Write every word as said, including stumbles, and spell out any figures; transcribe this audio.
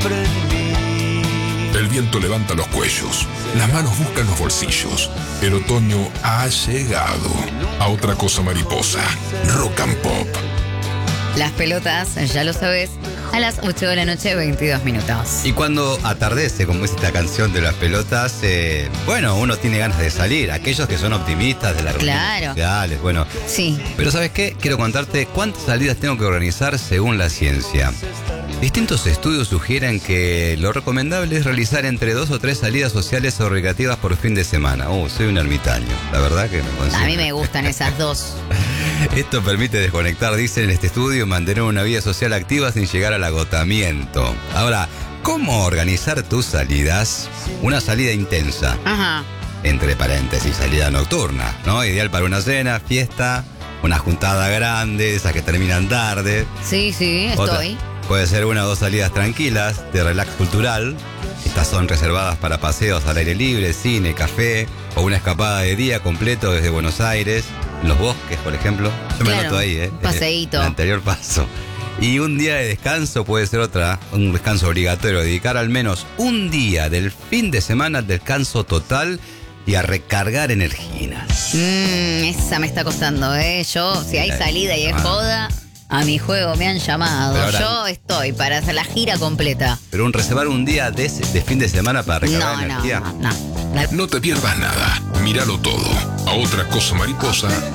El viento levanta los cuellos, las manos buscan los bolsillos. El otoño ha llegado. A otra cosa mariposa, rock and pop. Las pelotas, ya lo sabes, a las ocho de la noche, veintidós minutos. Y cuando atardece, como es esta canción de las pelotas, eh, bueno, uno tiene ganas de salir. Aquellos que son optimistas de las Claro. reuniones sociales, bueno. Sí. Pero ¿sabes qué? Quiero contarte cuántas salidas tengo que organizar según la ciencia. Distintos estudios sugieren que lo recomendable es realizar entre dos o tres salidas sociales o recreativas por fin de semana. Oh, soy un ermitaño, la verdad que me considero. A mí me gustan esas dos. Esto permite desconectar, dicen en este estudio, y mantener una vida social activa sin llegar al agotamiento. Ahora, ¿cómo organizar tus salidas? Una salida intensa, Ajá. entre paréntesis, salida nocturna, ¿no? Ideal para una cena, fiesta, una juntada grande, esas que terminan tarde. Sí, sí, Otra- estoy. Puede ser una o dos salidas tranquilas, de relax cultural. Estas son reservadas para paseos al aire libre, cine, café, o una escapada de día completo desde Buenos Aires, en los bosques, por ejemplo. Yo me Claro, noto ahí, ¿eh? paseíto. El anterior paso. Y un día de descanso puede ser otra, un descanso obligatorio, dedicar al menos un día del fin de semana al descanso total y a recargar energías. Mmm, esa me está costando, ¿eh? Yo, si hay salida y es Ah. joda, a mi juego me han llamado. Pero ahora- Yo estoy para hacer la gira completa. Pero un reservar un día de, ese- de fin de semana para recargar No, no, energía. no, no. No te pierdas nada. Míralo todo. A otra cosa mariposa.